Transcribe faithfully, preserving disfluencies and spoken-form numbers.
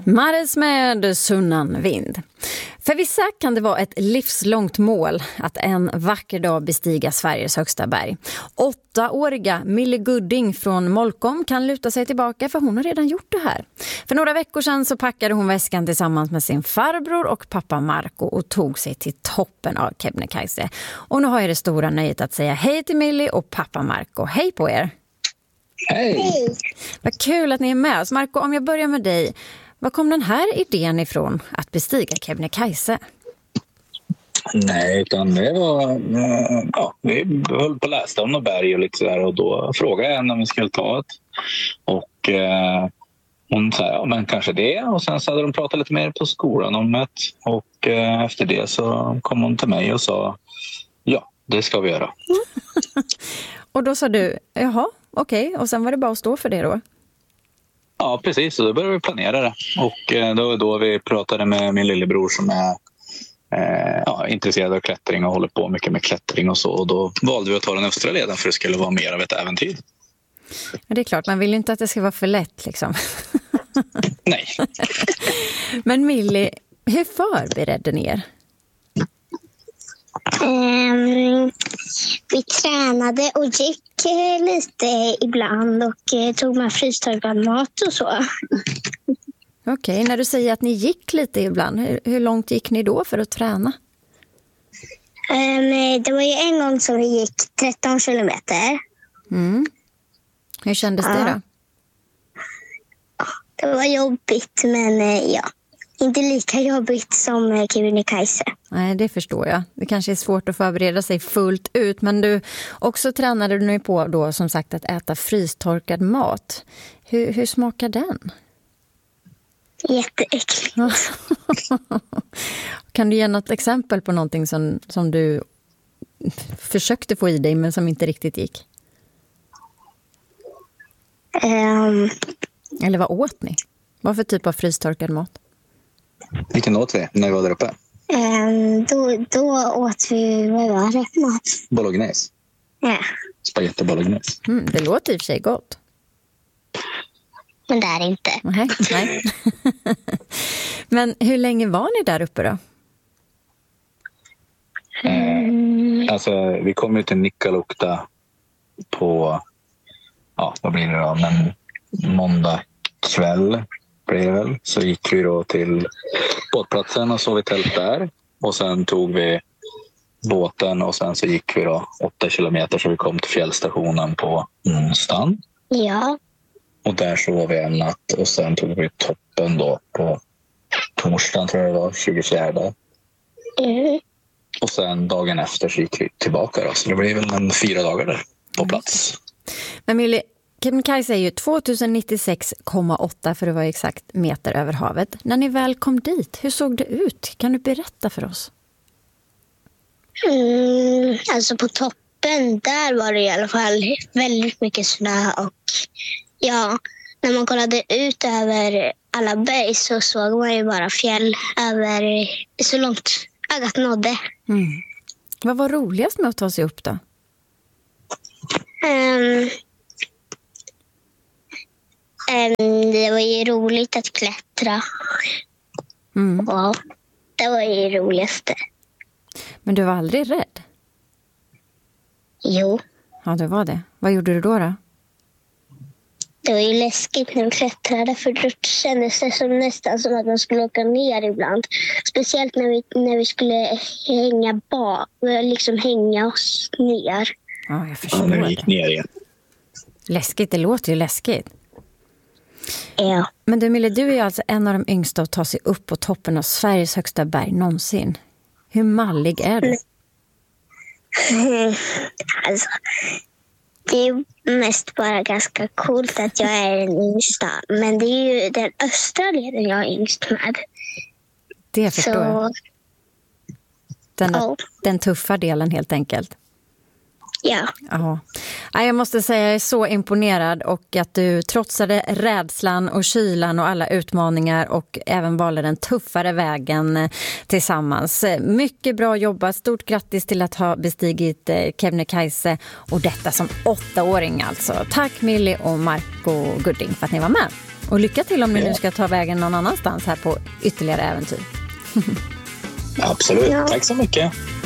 Mares med Sunnan vind. För vissa kan det vara ett livslångt mål att en vacker dag bestiga Sveriges högsta berg. Åttaåriga Millie Gudding från Molkom kan luta sig tillbaka för hon har redan gjort det här. För några veckor sedan så packade hon väskan tillsammans med sin farbror och pappa Marco och tog sig till toppen av Kebnekaise. Och nu har jag det stora nöjet att säga hej till Millie och pappa Marco. Hej på er! Hej! Vad kul att ni är med oss. Marco, om jag börjar med dig. Var kom den här idén ifrån att bestiga Kebnekaise? Nej, utan det var... Ja, vi höll på att läsa om några berg och lite sådär och då frågade jag henne om vi skulle ta ett. Och eh, hon sa, ja men kanske det. Och sen så hade de pratat lite mer på skolan om det. Och eh, efter det så kom hon till mig och sa, ja, det ska vi göra. Och då sa du, jaha, okej. Okay. Och sen var det bara att stå för det då? Ja, precis. Så då började vi planera det. Och eh, då, då vi pratade med min lillebror som är eh, ja, intresserad av klättring och håller på mycket med klättring och så. Och då valde vi att ta den östra leden för det skulle vara mer av ett äventyr. Ja, det är klart, man vill ju inte att det ska vara för lätt liksom. Nej. Men Millie, hur förberedde ni er? Um, vi tränade och gick uh, lite ibland och uh, tog med frystorkad mat och så. Okej, okay, när du säger att ni gick lite ibland, hur, hur långt gick ni då för att träna? Um, det var ju en gång som vi gick tretton kilometer. Mm. Hur kändes ja. det då? Det var jobbigt, men uh, ja. Inte lika jobbigt som Kebnekaise. Nej, det förstår jag. Det kanske är svårt att förbereda sig fullt ut. Men du, också tränade du nu på då, som sagt, att äta frystorkad mat. Hur, hur smakar den? Jätteäckligt. Kan du ge något exempel på någonting som, som du försökte få i dig men som inte riktigt gick? Um, Eller vad åt ni? Vad för typ av frystorkad mat? Vilken åt vi när vi var där uppe? Um, då, då åt vi, vad var det? Mat. Bolognese. Ja. Spaghetti bolognese. Mm, det låter i och för sig gott. Men det är inte. Nej, nej. Men hur länge var ni där uppe då? Mm. Eh, alltså, vi kom ju till Nikkaluokta på, ja, vad blir det då? Men måndag kväll. Väl. Så gick vi då till båtplatsen och sov i tält där. Och sen tog vi båten och sen så gick vi då åtta kilometer så vi kom till fjällstationen på onsdagen. Ja. Och där sov vi en natt och sen tog vi toppen då på torsdagen tror jag det var, tjugofjärde. Mm. Och sen dagen efter så gick vi tillbaka då. Så det blev väl en fyra dagar där på plats. Men Millie, Kebnekaise är ju tvåtusennittiosex komma åtta för att vara exakt meter över havet. När ni väl kom dit, hur såg det ut? Kan du berätta för oss? Mm, alltså på toppen, där var det i alla fall väldigt mycket snö och ja, när man kollade ut över alla berg så såg man ju bara fjäll över så långt ögat nådde. Mm. Vad var roligast med att ta sig upp då? Um, um, det var ju roligt att klättra. Mm. Ja, det var ju det roligaste. Men du var aldrig rädd? Jo. Ja, det var det. Vad gjorde du då då? Det var ju läskigt när vi klättrade för då kändes det som nästan som att man skulle åka ner ibland. Speciellt när vi, när vi skulle hänga bak, liksom hänga oss ner. Ja, jag förstår ja, när vi gick det. ner igen. Läskigt, det låter ju läskigt. Ja. Men du Millie, du är alltså en av de yngsta att ta sig upp på toppen av Sveriges högsta berg någonsin. Hur mallig är du? Mm. Alltså, det är mest bara ganska coolt att jag är den yngsta. Men det är ju den östra leden jag är yngst med. Det förstår Så... jag. Den, oh. den tuffa delen helt enkelt. Ja. Ja. Jag måste säga att jag är så imponerad och att du trotsade rädslan och kylan och alla utmaningar och även valde den tuffare vägen tillsammans. Mycket bra jobbat. Stort grattis till att ha bestigit Kebnekaise och detta som åttaåring alltså. Tack Millie och Marco Gudding för att ni var med. Och lycka till om ni Ja. nu ska ta vägen någon annanstans här på ytterligare äventyr. Absolut, Ja. tack så mycket.